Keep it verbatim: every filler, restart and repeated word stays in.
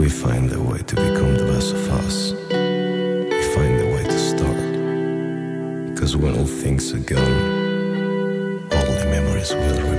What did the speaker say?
we find a way to become the best of us, we find a way to start. Because when all things are gone, all the memories will remain.